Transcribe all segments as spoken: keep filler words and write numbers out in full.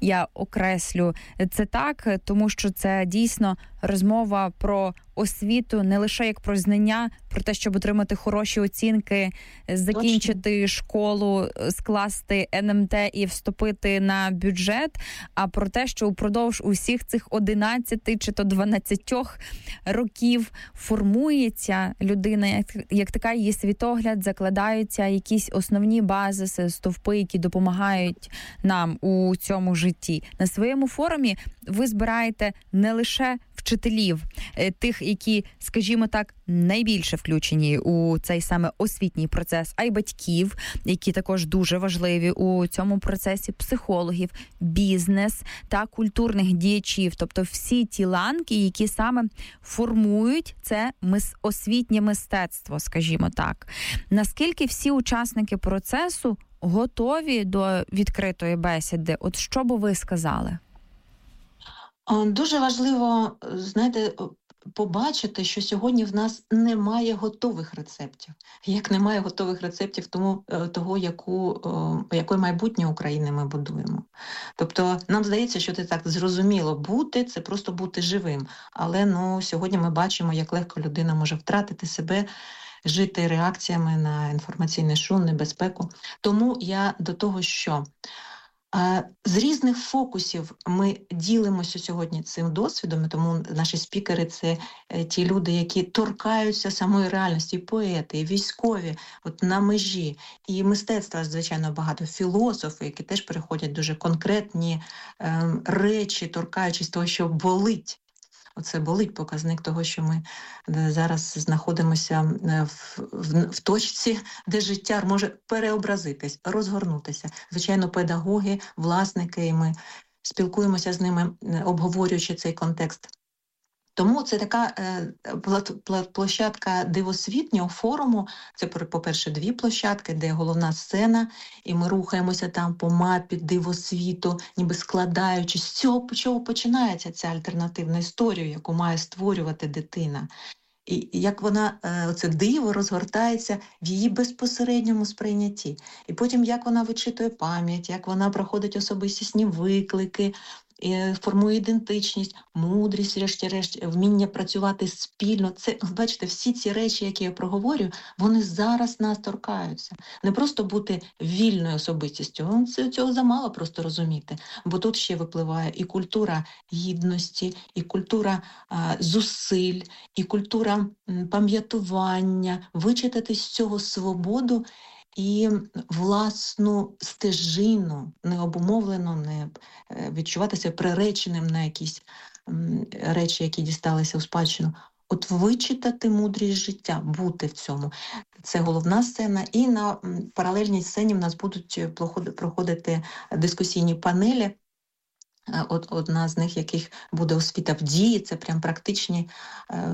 я окреслю це так, тому що це дійсно розмова про освіту не лише як про знання, про те, щоб отримати хороші оцінки, закінчити Точно. школу, скласти ен ем те і вступити на бюджет, а про те, що упродовж усіх цих одинадцяти чи то дванадцятьох років формується людина, як, як така її світогляд, закладаються якісь основні базиси, стовпи, які допомагають нам у цьому житті. На своєму форумі ви збираєте не лише вчителів, тих, які, скажімо так, найбільше включені у цей саме освітній процес, а й батьків, які також дуже важливі у цьому процесі, психологів, бізнес та культурних діячів, тобто всі ті ланки, які саме формують це освітнє мистецтво, скажімо так. Наскільки всі учасники процесу готові до відкритої бесіди? От що би ви сказали? Дуже важливо, знаєте, побачити, що сьогодні в нас немає готових рецептів. Як немає готових рецептів тому, того, яку, яке майбутнє України ми будуємо. Тобто нам здається, що це так зрозуміло бути, це просто бути живим. Але ну, сьогодні ми бачимо, як легко людина може втратити себе, жити реакціями на інформаційний шум, небезпеку. Тому я до того, що з різних фокусів ми ділимося сьогодні цим досвідом, тому наші спікери – це ті люди, які торкаються самої реальності, і поети, і військові, от на межі, і мистецтва, звичайно, багато, філософи, які теж переходять дуже конкретні е, речі, торкаючись того, що болить. Оце болить показник того, що ми зараз знаходимося в, в, в точці, де життя може переобразитись, розгорнутися. Звичайно, педагоги, власники, і ми спілкуємося з ними, обговорюючи цей контекст. Тому це така е, площадка дивосвітнього форуму. Це, по-перше, дві площадки, де головна сцена, і ми рухаємося там по мапі дивосвіту, ніби складаючи, з цього чого починається ця альтернативна історія, яку має створювати дитина. І як вона, це диво розгортається в її безпосередньому сприйнятті. І потім, як вона вичитує пам'ять, як вона проходить особистісні виклики, формує ідентичність, мудрість, врешті-решт, вміння працювати спільно. Це, бачите, всі ці речі, які я проговорю, вони зараз нас торкаються. Не просто бути вільною особистістю, цього замало просто розуміти. Бо тут ще випливає і культура гідності, і культура а, зусиль, і культура м, пам'ятування, вичитати з цього свободу і власну стежину, не обумовлено, не відчуватися приреченим на якісь м, речі, які дісталися у спадщину. От вичитати мудрість життя, бути в цьому. Це головна сцена. І на паралельній сцені в нас будуть проходити дискусійні панелі. От, одна з них, яких буде освіта в дії, це прям практичні е,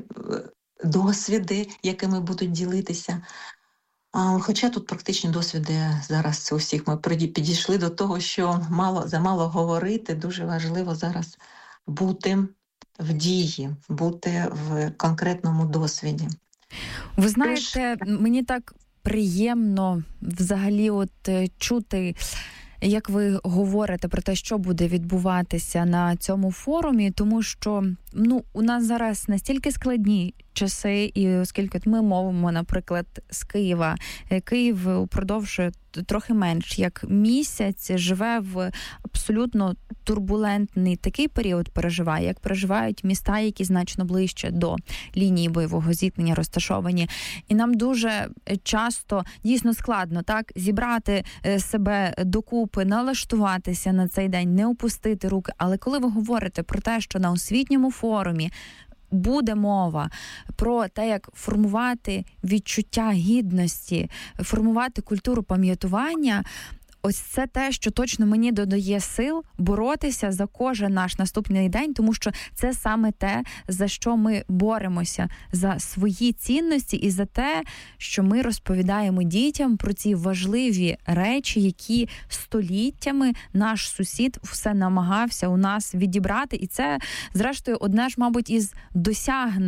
досвіди, якими будуть ділитися. Хоча тут практичні досвіди зараз у всіх ми підійшли до того, що мало, замало говорити, дуже важливо зараз бути в дії, бути в конкретному досвіді. Ви знаєте, мені так приємно взагалі от чути, як ви говорите про те, що буде відбуватися на цьому форумі, тому що ну, у нас зараз настільки складні часи, і оскільки ми мовимо, наприклад, з Києва, Київ упродовж трохи менш як місяць живе в абсолютно турбулентний такий період, переживає, як переживають міста, які значно ближче до лінії бойового зіткнення розташовані. І нам дуже часто дійсно складно так зібрати себе докупи, налаштуватися на цей день, не опустити руки. Але коли ви говорите про те, що на освітньому форумі буде мова про те, як формувати відчуття гідності, формувати культуру пам'ятування, ось це те, що точно мені додає сил боротися за кожен наш наступний день, тому що це саме те, за що ми боремося, за свої цінності і за те, що ми розповідаємо дітям про ці важливі речі, які століттями наш сусід все намагався у нас відібрати. І це, зрештою, одне ж, мабуть, із досягнень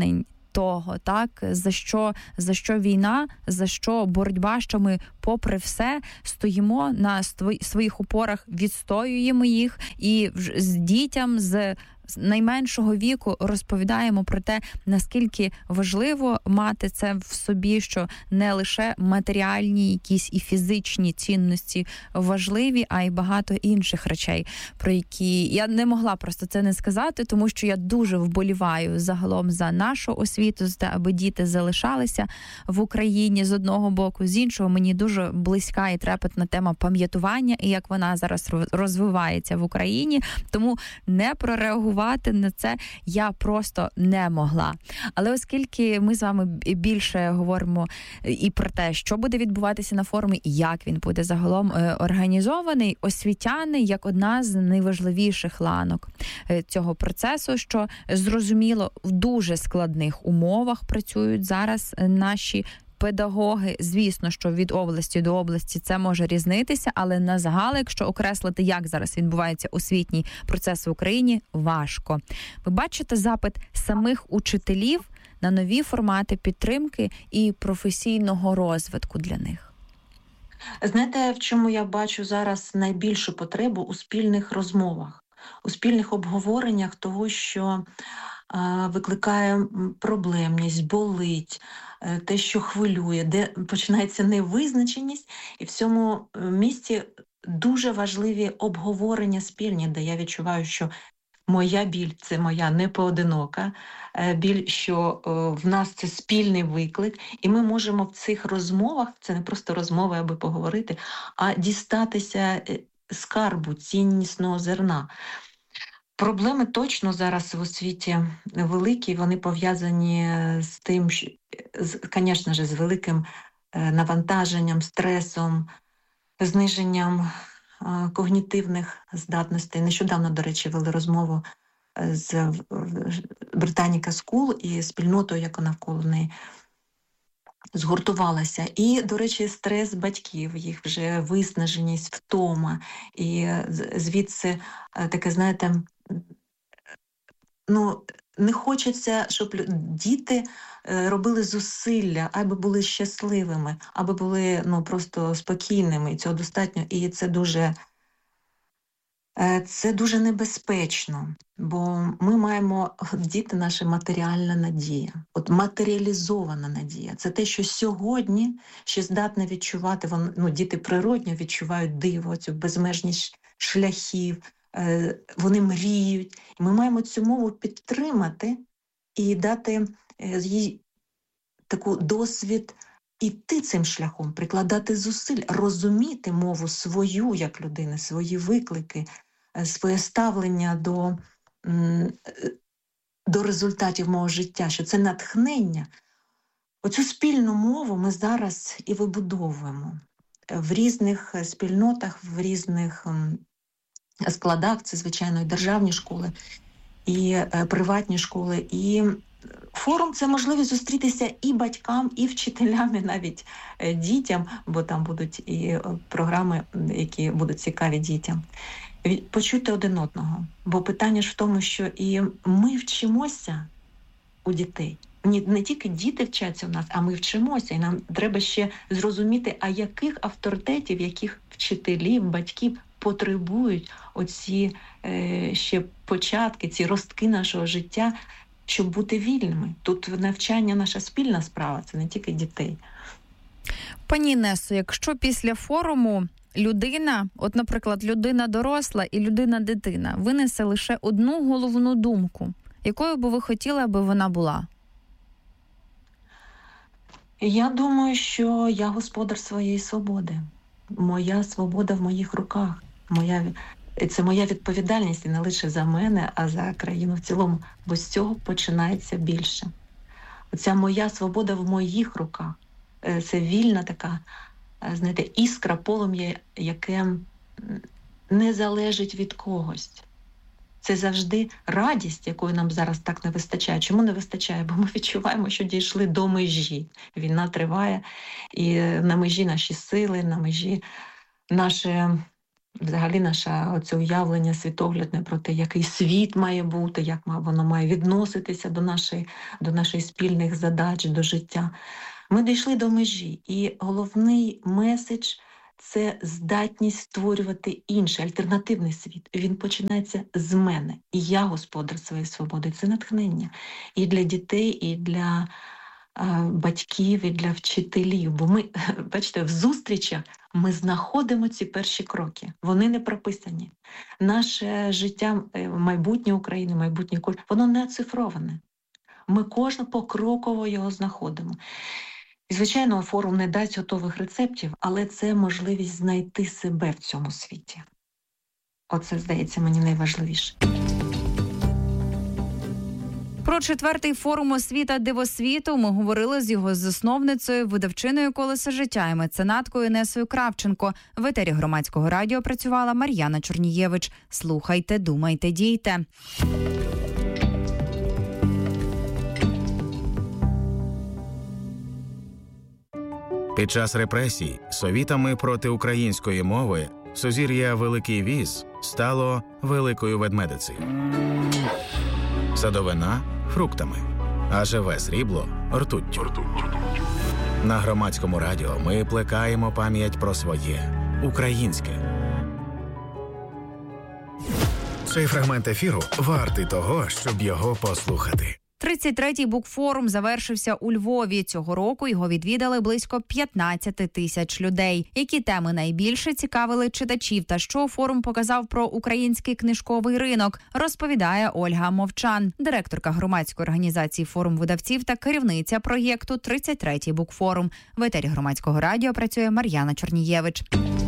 того, так, за що, за що війна, за що боротьба, що ми попри все стоїмо на своїх опорах, відстоюємо їх і з дітям, з з найменшого віку розповідаємо про те, наскільки важливо мати це в собі, що не лише матеріальні якісь і фізичні цінності важливі, а й багато інших речей, про які я не могла просто це не сказати, тому що я дуже вболіваю загалом за нашу освіту, за те, аби діти залишалися в Україні з одного боку, з іншого мені дуже близька і трепетна тема пам'ятування і як вона зараз розвивається в Україні, тому не прореагувати на це я просто не могла. Але оскільки ми з вами більше говоримо і про те, що буде відбуватися на форумі, і як він буде загалом організований, освітяни як одна з найважливіших ланок цього процесу, що зрозуміло, в дуже складних умовах працюють зараз наші педагоги. Звісно, що від області до області це може різнитися, але на загал, якщо окреслити, як зараз відбувається освітній процес в Україні, важко. Ви бачите запит самих учителів на нові формати підтримки і професійного розвитку для них? Знаєте, в чому я бачу зараз найбільшу потребу? У спільних розмовах, у спільних обговореннях того, що е, викликає проблемність, болить, те, що хвилює, де починається невизначеність, і в цьому місці дуже важливі обговорення спільні, де я відчуваю, що моя біль – це моя непоодинока біль, що в нас це спільний виклик, і ми можемо в цих розмовах, це не просто розмови, аби поговорити, а дістатися скарбу, ціннісного зерна. Проблеми точно зараз в освіті великі, вони пов'язані з тим, звісно ж, з великим навантаженням, стресом, зниженням когнітивних здатностей. Нещодавно, до речі, вели розмову з Britannica School і спільнотою, яка навколо неї згуртувалася. І, до речі, стрес батьків, їх вже виснаженість, втома. І звідси таке, знаєте, ну, не хочеться, щоб діти робили зусилля, аби були щасливими, аби були, ну, просто спокійними, і цього достатньо. І це дуже, це дуже небезпечно, бо ми маємо, діти наші, матеріальна надія, от матеріалізована надія. Це те, що сьогодні ще здатне відчувати, вони, ну, діти природньо відчувають диво, цю безмежність шляхів, вони мріють. Ми маємо цю мову підтримати і дати їй таку досвід іти цим шляхом, прикладати зусиль, розуміти мову свою як людини, свої виклики, своє ставлення до, до результатів мого життя, що це натхнення. Оцю спільну мову ми зараз і вибудовуємо в різних спільнотах, в різних складах, це, звичайно, і державні школи, і е, приватні школи. І форум – це можливість зустрітися і батькам, і вчителям, і навіть е, дітям, бо там будуть і е, програми, які будуть цікаві дітям. Почути один одного. Бо питання ж в тому, що і ми вчимося у дітей. Не, не тільки діти вчаться у нас, а ми вчимося. І нам треба ще зрозуміти, а яких авторитетів, яких вчителів, батьків потребують оці е, ще початки, ці ростки нашого життя, щоб бути вільними. Тут навчання наша спільна справа, це не тільки дітей. Пані Інесо, якщо після форуму людина, от, наприклад, людина доросла і людина-дитина, винесе лише одну головну думку, якою би ви хотіли, аби вона була? Я думаю, що я господар своєї свободи. Моя свобода в моїх руках. Моя, це моя відповідальність і не лише за мене, а за країну в цілому. Бо з цього починається більше. Оця моя свобода в моїх руках. Це вільна така, знаєте, іскра, полум'я, яке не залежить від когось. Це завжди радість, якої нам зараз так не вистачає. Чому не вистачає? Бо ми відчуваємо, що дійшли до межі. Війна триває, і на межі наші сили, на межі наше взагалі наше оце уявлення світоглядне про те, який світ має бути, як воно має відноситися до нашої, до наших спільних задач, до життя. Ми дійшли до межі, і головний меседж – це здатність створювати інший, альтернативний світ. Він починається з мене. І я господар своєї свободи. Це натхнення і для дітей, і для батьків, і для вчителів. Бо ми, бачите, в зустрічах ми знаходимо ці перші кроки. Вони не прописані. Наше життя, майбутнє України, майбутнє культури, воно не оцифроване. Ми кожен покроково його знаходимо. І, звичайно, форум не дасть готових рецептів, але це можливість знайти себе в цьому світі. Оце, здається, мені найважливіше. Про четвертий форум «Освіта дивосвіту» ми говорили з його засновницею, видавчиною «Колеса життя» і меценаткою Інесою Кравченко. В етері Громадського радіо працювала Мар'яна Чорнієвич. Слухайте, думайте, дійте. Під час репресій совітами проти української мови сузір'я Великий Віз стало Великою Ведмедицею. Садовина – фруктами, а живе срібло – ртуттю. На Громадському радіо ми плекаємо пам'ять про своє українське. Цей фрагмент ефіру вартий того, щоб його послухати. тридцять третій букфорум завершився у Львові. Цього року його відвідали близько п'ятнадцять тисяч людей. Які теми найбільше цікавили читачів та що форум показав про український книжковий ринок, розповідає Ольга Мовчан, директорка громадської організації «Форум видавців» та керівниця проєкту тридцять третій букфорум. В етері Громадського радіо працює Мар'яна Чорнієвич.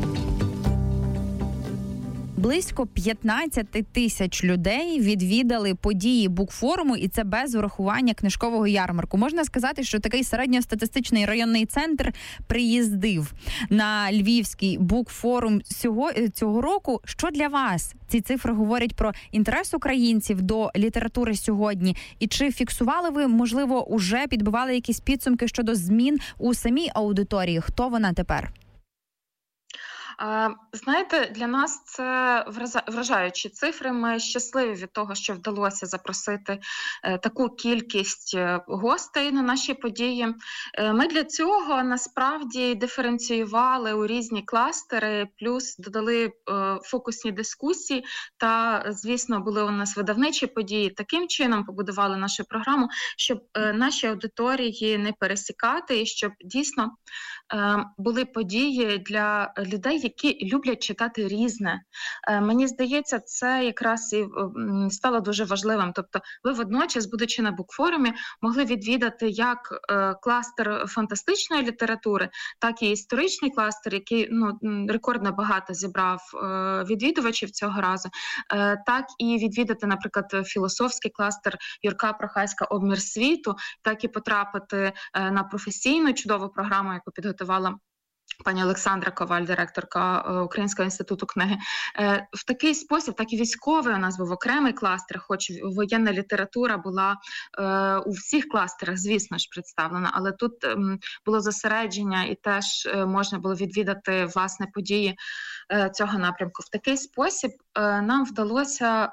Близько п'ятнадцять тисяч людей відвідали події букфоруму, і це без урахування книжкового ярмарку. Можна сказати, що такий середньостатистичний районний центр приїздив на Львівський букфорум цього, цього року. Що для вас ці цифри говорять про інтерес українців до літератури сьогодні? І чи фіксували ви, можливо, уже підбивали якісь підсумки щодо змін у самій аудиторії? Хто вона тепер? Знаєте, для нас це вражаючі цифри. Ми щасливі від того, що вдалося запросити таку кількість гостей на наші події. Ми для цього насправді диференціювали у різні кластери, плюс додали фокусні дискусії та, звісно, були у нас видавничі події. Таким чином побудували нашу програму, щоб наші аудиторії не пересікати і щоб дійсно були події для людей, які люблять читати різне. Мені здається, це якраз і стало дуже важливим. Тобто ви водночас, будучи на букфорумі, могли відвідати як кластер фантастичної літератури, так і історичний кластер, який ну, рекордно багато зібрав відвідувачів цього разу, так і відвідати, наприклад, філософський кластер Юрка Прохаська «Обмір світу», так і потрапити на професійну чудову програму, яку підготувала пані Олександра Коваль, директорка Українського інституту книги. В такий спосіб, так і військовий у нас був окремий кластер, хоч воєнна література була у всіх кластерах, звісно ж, представлена, але тут було зосередження і теж можна було відвідати, власне, події цього напрямку. В такий спосіб нам вдалося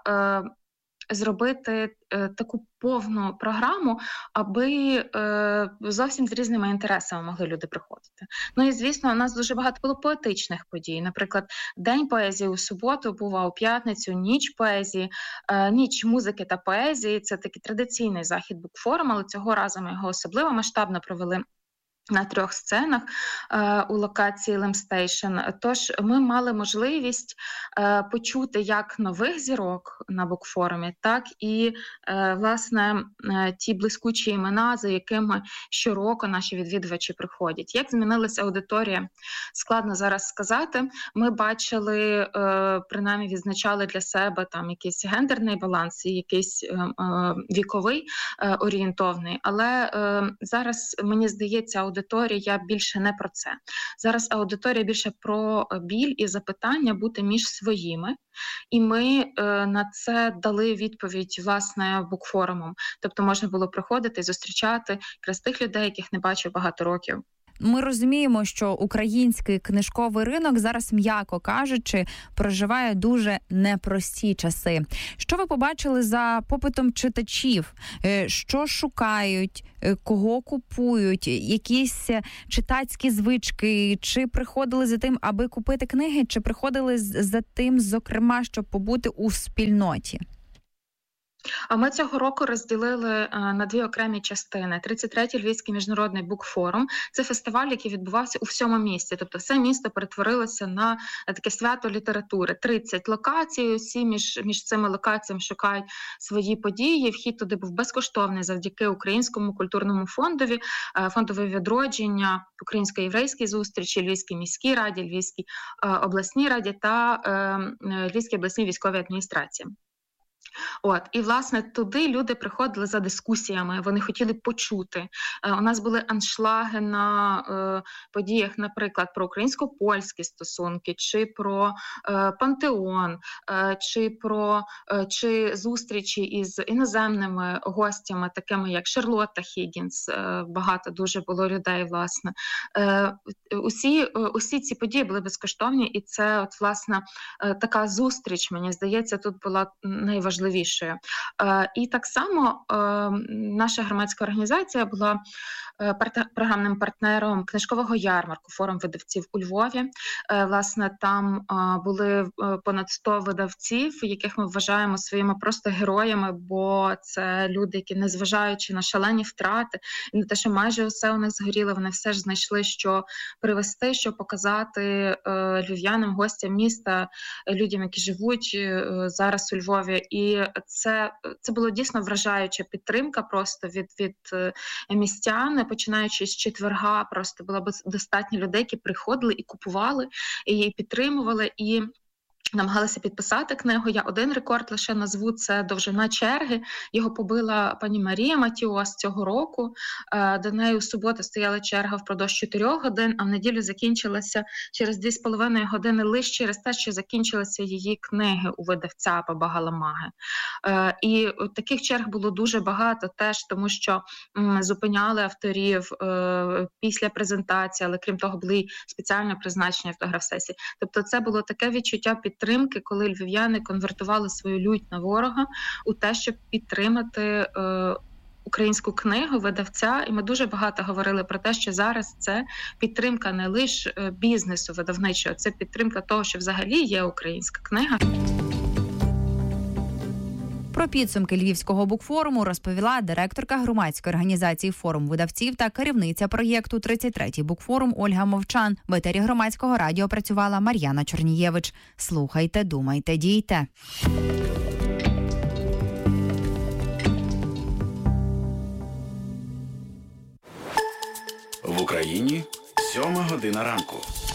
зробити е, таку повну програму, аби е, зовсім з різними інтересами могли люди приходити. Ну і, звісно, у нас дуже багато було поетичних подій. Наприклад, День поезії у суботу був, а у п'ятницю ніч поезії, е, ніч музики та поезії. Це такий традиційний захід букфоруму, але цього разу ми його особливо масштабно провели на трьох сценах е, у локації Лемстейшн. Тож ми мали можливість е, почути як нових зірок на букфорумі, так і, е, власне, е, ті блискучі імена, за якими щороку наші відвідувачі приходять. Як змінилася аудиторія? Складно зараз сказати. Ми бачили, е, принаймні відзначали для себе там якийсь гендерний баланс і якийсь е, е, віковий е, орієнтовний, але е, зараз, мені здається, аудиторія Аудиторія більше не про це. Зараз аудиторія більше про біль і запитання бути між своїми. І ми е, на це дали відповідь, власне, букфорумом. Тобто можна було приходити і зустрічати якраз тих людей, яких не бачив багато років. ми розуміємо, що український книжковий ринок зараз, м'яко кажучи, проживає дуже непрості часи. Що ви побачили за попитом читачів? Що шукають? Кого купують? Якісь читацькі звички? Чи приходили за тим, аби купити книги? Чи приходили за тим, зокрема, щоб побути у спільноті? А ми цього року розділили на дві окремі частини. тридцять третій Львівський міжнародний букфорум – це фестиваль, який відбувався у всьому місті. Тобто все місто перетворилося на таке свято літератури. тридцять локацій, усі між, між цими локаціями шукають свої події. Вхід туди був безкоштовний завдяки Українському культурному фондові, фондове відродження, Українсько-єврейській зустрічі, Львівській міській раді, Львівській обласній раді та Львівській обласній військовій адміністрації. От, і, власне, туди люди приходили за дискусіями, вони хотіли почути. Е, у нас були аншлаги на е, подіях, наприклад, про українсько-польські стосунки, чи про е, пантеон, е, чи про е, чи зустрічі із іноземними гостями, такими як Шарлотта Хіггінс, е, багато дуже було людей, власне. Е, усі, е, усі ці події були безкоштовні, і це, от, власне, е, така зустріч, мені здається, тут була найважливішою. І так само наша громадська організація була програмним партнером книжкового ярмарку «Форум видавців» у Львові. Власне, там були понад сто видавців, яких ми вважаємо своїми просто героями, бо це люди, які, незважаючи на шалені втрати і на те, що майже усе у них згоріло, вони все ж знайшли, що привезти, що показати львів'янам, гостям міста, людям, які живуть зараз у Львові. І це, це було дійсно вражаюча підтримка просто від, від містян, починаючи з четверга, просто було достатньо людей, які приходили і купували, і її підтримували, і намагалися підписати книгу. Я один рекорд лише назву, це довжина черги. Його побила пані Марія Матіос цього року. До неї у суботу стояла черга впродовж чотирьох годин, а в неділю закінчилася через дві з половиною години лише через те, що закінчилися її книги у видавця Баба Галамаги. І таких черг було дуже багато теж, тому що зупиняли авторів після презентації, але крім того були й спеціально призначені автограф-сесії. Тобто це було таке відчуття підтримки, коли львів'яни конвертували свою лють на ворога у те, щоб підтримати е, українську книгу, видавця. І ми дуже багато говорили про те, що зараз це підтримка не лише бізнесу видавничого, це підтримка того, що взагалі є українська книга. Про підсумки Львівського букфоруму розповіла директорка громадської організації «Форум видавців» та керівниця проєкту тридцять третій букфорум Ольга Мовчан. В етері Громадського радіо працювала Мар'яна Чорнієвич. Слухайте, думайте, дійте. В Україні сьома година ранку.